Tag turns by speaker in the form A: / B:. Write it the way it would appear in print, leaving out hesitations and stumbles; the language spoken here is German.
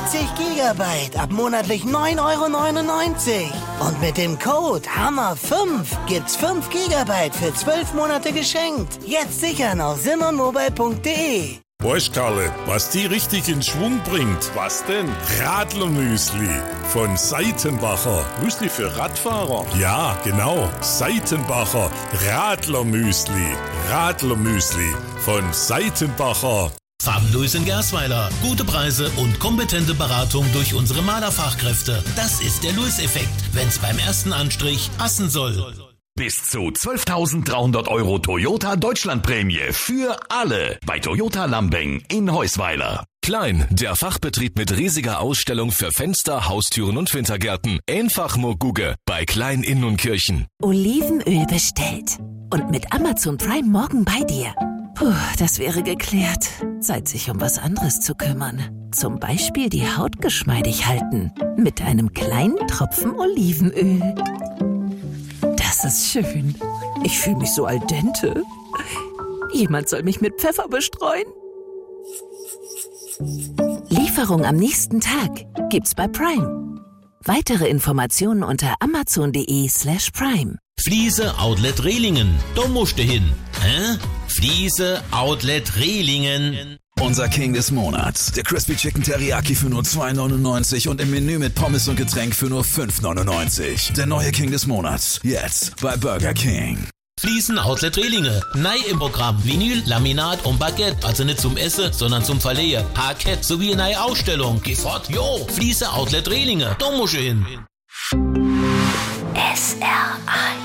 A: 70 Gigabyte ab monatlich 9,99 €. Und mit dem Code HAMMER5 gibt's 5 Gigabyte für 12 Monate geschenkt. Jetzt sichern auf simonmobile.de.
B: Weißt, Karle, was die richtig in Schwung bringt? Was denn? Radlermüsli von Seitenbacher. Müsli für Radfahrer? Ja, genau. Seitenbacher Radlermüsli. Radlermüsli von Seitenbacher.
C: Farbenlos in Gersweiler. Gute Preise und kompetente Beratung durch unsere Malerfachkräfte. Das ist der Louis-Effekt, wenn's beim ersten Anstrich passen soll.
D: Bis zu 12.300 € Toyota Deutschlandprämie für alle bei Toyota Lambeng in Heusweiler.
E: Klein, der Fachbetrieb mit riesiger Ausstellung für Fenster, Haustüren und Wintergärten. Einfach nur Guge bei Klein Inn und Kirchen.
F: Olivenöl bestellt. Und mit Amazon Prime morgen bei dir. Puh, das wäre geklärt. Zeit, sich um was anderes zu kümmern. Zum Beispiel die Haut geschmeidig halten. Mit einem kleinen Tropfen Olivenöl. Das ist schön. Ich fühle mich so al dente. Jemand soll mich mit Pfeffer bestreuen. Lieferung am nächsten Tag gibt's bei Prime. Weitere Informationen unter amazon.de/prime.
C: Fliese Outlet Rehlingen. Da musst du hin. Hä? Fliese Outlet Rehlingen.
G: Unser King des Monats. Der Crispy Chicken Teriyaki für nur 2,99 € und im Menü mit Pommes und Getränk für nur 5,99 €. Der neue King des Monats. Jetzt bei Burger King.
C: Fliesen Outlet Rehlinge. Neu im Programm Vinyl, Laminat und Baguette. Also nicht zum Essen, sondern zum Verleihen. Parkett sowie eine neue Ausstellung. Geh fort, jo. Fliese Outlet Rehlinge. Da musst du hin.
F: SR1